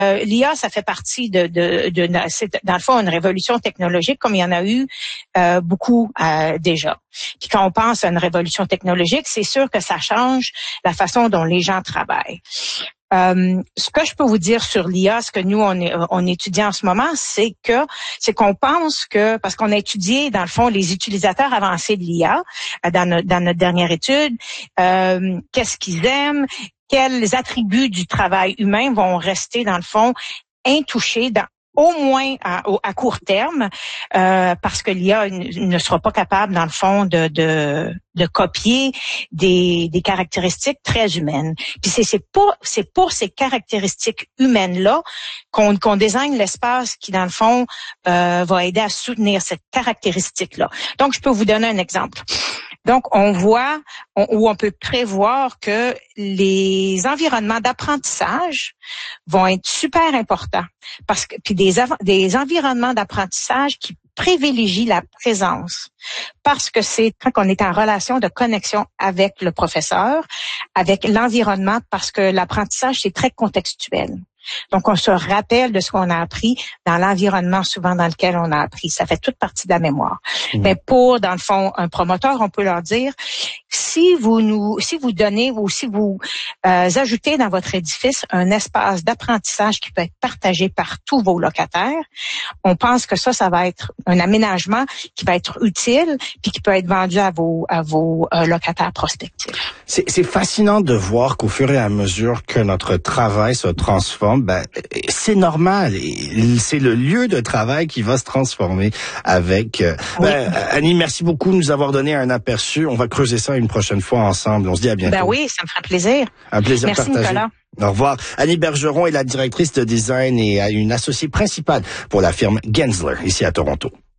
L'IA, ça fait partie c'est dans le fond une révolution technologique comme il y en a eu beaucoup déjà. Puis quand on pense à une révolution technologique, c'est sûr que ça change la façon dont les gens travaillent. Ce que je peux vous dire sur l'IA, ce que nous on étudie en ce moment, c'est qu'on pense que parce qu'on a étudié dans le fond les utilisateurs avancés de l'IA dans notre dernière étude, qu'est-ce qu'ils aiment, quels attributs du travail humain vont rester dans le fond intouchés au moins à court terme, parce que l'IA ne sera pas capable, dans le fond, de copier des caractéristiques très humaines. Puis c'est pour ces caractéristiques humaines-là qu'on désigne l'espace qui, dans le fond, va aider à soutenir cette caractéristique-là. Donc, je peux vous donner un exemple. Donc, on peut prévoir que les environnements d'apprentissage vont être super importants parce que puis des environnements d'apprentissage qui privilégient la présence parce que c'est quand on est en relation de connexion avec le professeur, avec l'environnement parce que l'apprentissage c'est très contextuel. Donc, on se rappelle de ce qu'on a appris dans l'environnement souvent dans lequel on a appris. Ça fait toute partie de la mémoire. Mais pour, dans le fond, un promoteur, on peut leur dire, si vous donnez ou si vous ajoutez dans votre édifice un espace d'apprentissage qui peut être partagé par tous vos locataires, on pense que ça va être un aménagement qui va être utile puis qui peut être vendu à vos locataires prospectifs. C'est fascinant de voir qu'au fur et à mesure que notre travail se transforme, c'est normal. C'est le lieu de travail qui va se transformer avec... Oui. Annie, merci beaucoup de nous avoir donné un aperçu. On va creuser ça une prochaine fois ensemble. On se dit à bientôt. Oui, ça me fera plaisir. Un plaisir Merci, partagé. Nicolas. Au revoir. Annie Bergeron est la directrice de design et une associée principale pour la firme Gensler, ici à Toronto.